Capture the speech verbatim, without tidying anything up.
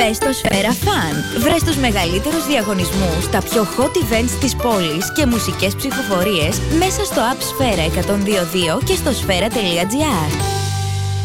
Μπες στο Σφαίρα Fun. Βρες τους μεγαλύτερους διαγωνισμούς, τα πιο hot events της πόλης και μουσικές ψηφοφορίες μέσα στο app Σφαίρα εκατόν δύο δύο και στο σφαίρα τελεία τζι άρ.